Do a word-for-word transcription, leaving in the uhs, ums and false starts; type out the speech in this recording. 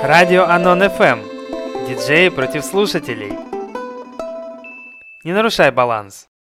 Радио Анон эф эм. Диджеи против слушателей. Не нарушай баланс.